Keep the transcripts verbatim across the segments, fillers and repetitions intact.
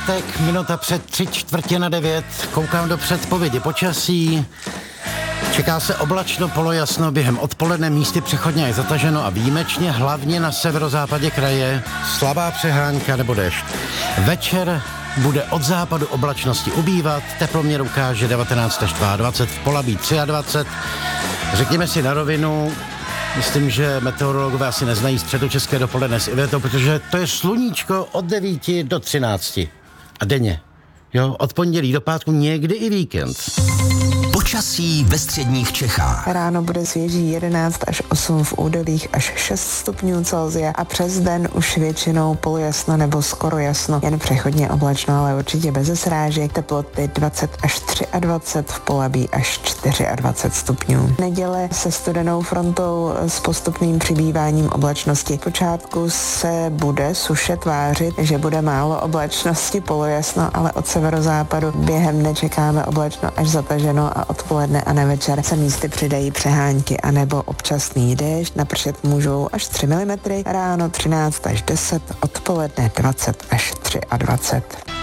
Tak minuta před tři čtvrtě na devět, koukám do předpovědi počasí. Čeká se oblačno, polojasno, během odpoledne místy přechodně je zataženo a výjimečně, hlavně na severozápadě kraje, slabá přehánka nebo déšť. Večer bude od západu oblačnosti ubývat, teploměr ukáže devatenáct až dvacet dva, v Polabí dvacet tři. Řekněme si na rovinu, myslím, že meteorologové asi neznají středočeské dopoledne s Ivetou, protože to je sluníčko od devíti do třinácti. A denně. Jo, od pondělí do pátku, někdy i víkend. Počasí ve středních Čechách. Ráno bude svěží jedenáct až osm, v údolích až šest stupňů Celsia a přes den už většinou polojasno nebo skoro jasno, jen přechodně oblačno, ale určitě bez srážek. Teploty dvacet až dvacet tři, v Polabí až dvacet čtyři stupňů. Neděle se studenou frontou s postupným přibýváním oblačnosti. V počátku se bude suše tvářit, že bude málo oblačnosti, polojasno, ale od severozápadu během dne čekáme oblačno až zataženo a odpoledne a na večer se místy přidají přehánky anebo občasný déšť, napršet můžou až tři milimetry, ráno třináct až deset, odpoledne dvacet až dvacet tři.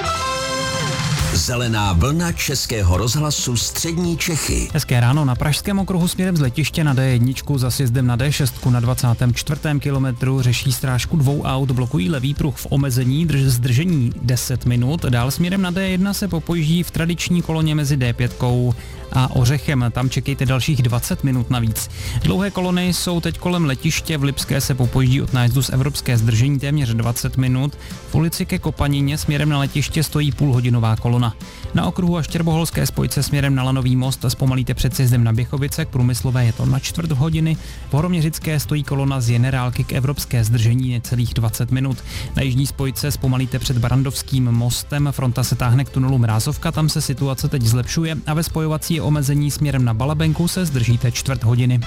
Zelená vlna Českého rozhlasu střední Čechy. Hezké ráno. Na pražském okruhu směrem z letiště na D jedna za sjezdem na D šest na dvacátém čtvrtém kilometru řeší strážku dvou aut, blokují levý pruh v omezení drž, zdržení deset minut. Dál směrem na D jedna se popojíždí v tradiční koloně mezi D pět a Ořechem. Tam čekejte dalších dvacet minut navíc. Dlouhé kolony jsou teď kolem letiště, v Lipské se popojíždí od nájezdu z Evropské zdržení téměř dvacet minut. V ulici ke Kopanině směrem na letiště stojí půlhodinová kolona. Na okruhu a Štěrboholské spojce směrem na Lanový most zpomalíte před sjezdem na Běchovice, k Průmyslové je to na čtvrt hodiny. V Horoměřické stojí kolona z Generálky k Evropské zdržení necelých dvacet minut. Na jižní spojce zpomalíte před Barandovským mostem, fronta se táhne k tunelu Mrázovka, tam se situace teď zlepšuje a ve spojovací omezení směrem na Balabenku se zdržíte čtvrt hodiny.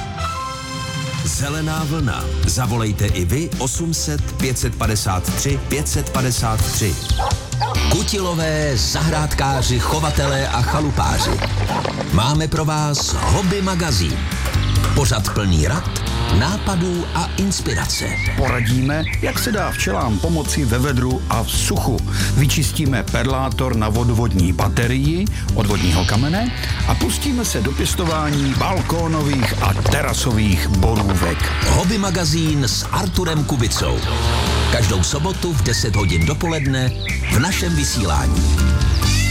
Zelená vlna. Zavolejte i vy osm set pět set padesát tři pět set padesát tři. Kutilové, zahrádkáři, chovatelé a chalupáři. Máme pro vás Hobby magazín. Pořad plný rad, nápadů a inspirace. Poradíme, jak se dá včelám pomoci ve vedru a v suchu. Vyčistíme perlátor na vodovodní baterii od vodního kamene a pustíme se do pěstování balkónových a terasových borůvek. Hobby magazín s Arturem Kubicou. Každou sobotu v deset hodin dopoledne v našem vysílání.